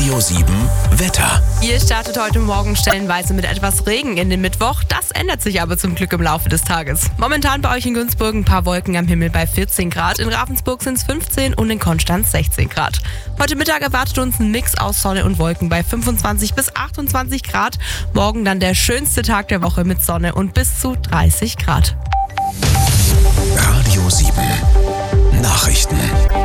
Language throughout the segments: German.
Radio 7 Wetter. Ihr startet heute Morgen stellenweise mit etwas Regen in den Mittwoch. Das ändert sich aber zum Glück im Laufe des Tages. Momentan bei euch in Günzburg ein paar Wolken am Himmel bei 14 Grad. In Ravensburg sind es 15 und in Konstanz 16 Grad. Heute Mittag erwartet uns ein Mix aus Sonne und Wolken bei 25 bis 28 Grad. Morgen dann der schönste Tag der Woche mit Sonne und bis zu 30 Grad. Radio 7 Nachrichten.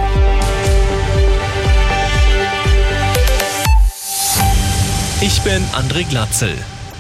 Ich bin André Glatzel.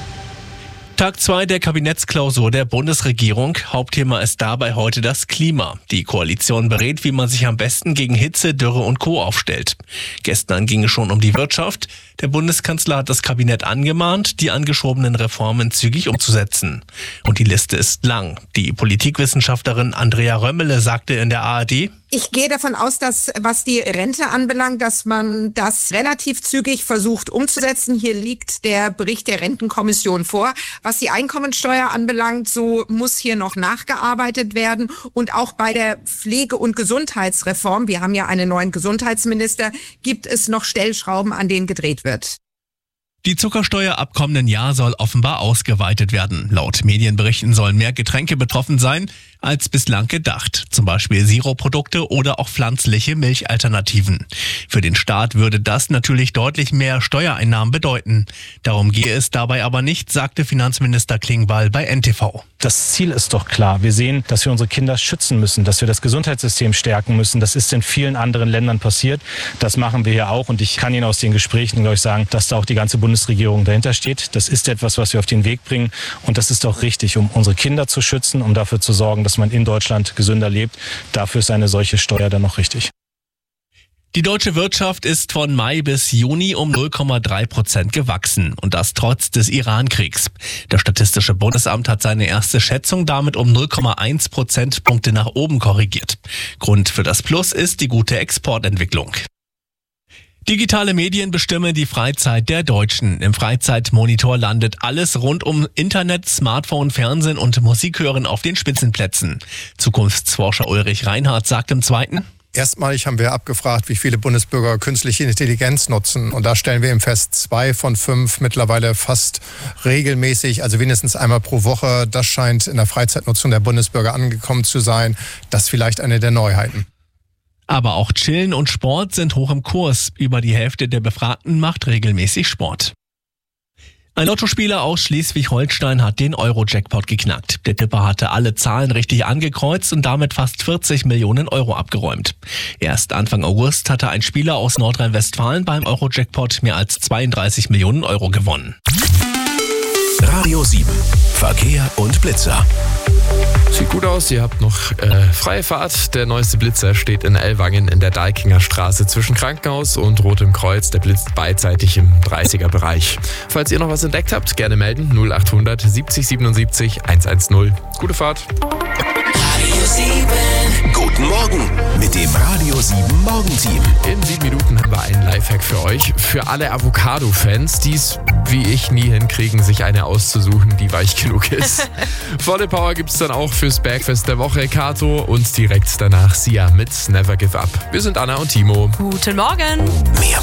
Tag 2 der Kabinettsklausur der Bundesregierung. Hauptthema ist dabei heute das Klima. Die Koalition berät, wie man sich am besten gegen Hitze, Dürre und Co. aufstellt. Gestern ging es schon um die Wirtschaft. Der Bundeskanzler hat das Kabinett angemahnt, die angeschobenen Reformen zügig umzusetzen. Und die Liste ist lang. Die Politikwissenschaftlerin Andrea Römmele sagte in der ARD: Ich gehe davon aus, dass, was die Rente anbelangt, dass man das relativ zügig versucht umzusetzen. Hier liegt der Bericht der Rentenkommission vor. Was die Einkommensteuer anbelangt, so muss hier noch nachgearbeitet werden. Und auch bei der Pflege- und Gesundheitsreform, wir haben ja einen neuen Gesundheitsminister, gibt es noch Stellschrauben, an denen gedreht wird. Die Zuckersteuer ab kommenden Jahr soll offenbar ausgeweitet werden. Laut Medienberichten sollen mehr Getränke betroffen sein als bislang gedacht. Zum Beispiel Sirupprodukte oder auch pflanzliche Milchalternativen. Für den Staat würde das natürlich deutlich mehr Steuereinnahmen bedeuten. Darum gehe es dabei aber nicht, sagte Finanzminister Klingbeil bei NTV. Das Ziel ist doch klar. Wir sehen, dass wir unsere Kinder schützen müssen, dass wir das Gesundheitssystem stärken müssen. Das ist in vielen anderen Ländern passiert. Das machen wir hier auch. Und ich kann Ihnen aus den Gesprächen, glaube ich, sagen, dass da auch die ganze Bundesregierung dahinter steht. Das ist etwas, was wir auf den Weg bringen. Und das ist auch richtig, um unsere Kinder zu schützen, um dafür zu sorgen, dass man in Deutschland gesünder lebt. Dafür ist eine solche Steuer dann noch richtig. Die deutsche Wirtschaft ist von Mai bis Juni um 0,3% gewachsen. Und das trotz des Iran-Kriegs. Das Statistische Bundesamt hat seine erste Schätzung damit um 0,1 Prozentpunkte nach oben korrigiert. Grund für das Plus ist die gute Exportentwicklung. Digitale Medien bestimmen die Freizeit der Deutschen. Im Freizeitmonitor landet alles rund um Internet, Smartphone, Fernsehen und Musik hören auf den Spitzenplätzen. Zukunftsforscher Ulrich Reinhardt sagt im Zweiten: Erstmalig haben wir abgefragt, wie viele Bundesbürger künstliche Intelligenz nutzen. Und da stellen wir eben fest, 2 von 5 mittlerweile fast regelmäßig, also mindestens einmal pro Woche. Das scheint in der Freizeitnutzung der Bundesbürger angekommen zu sein. Das ist vielleicht eine der Neuheiten. Aber auch Chillen und Sport sind hoch im Kurs. Über die Hälfte der Befragten macht regelmäßig Sport. Ein Lottospieler aus Schleswig-Holstein hat den Euro-Jackpot geknackt. Der Tipper hatte alle Zahlen richtig angekreuzt und damit fast 40 Millionen Euro abgeräumt. Erst Anfang August hatte ein Spieler aus Nordrhein-Westfalen beim Euro-Jackpot mehr als 32 Millionen Euro gewonnen. Radio 7 Verkehr und Blitzer. Sieht gut aus, ihr habt noch freie Fahrt. Der neueste Blitzer steht in Ellwangen in der Dalkinger Straße zwischen Krankenhaus und Rotem Kreuz. Der blitzt beidseitig im 30er-Bereich. Falls ihr noch was entdeckt habt, gerne melden. 0800 70 77 110. Gute Fahrt. Radio 7. Guten Morgen mit dem Radio 7 Morgenteam. In 7 Minuten haben wir einen Lifehack für euch. Für alle Avocado-Fans, die es wie ich nie hinkriegen, sich eine auszusuchen, die weich genug ist. Volle Power gibt's dann auch fürs Bergfest der Woche. Kato und direkt danach Sia mit Never Give Up. Wir sind Anna und Timo. Guten Morgen. Mehr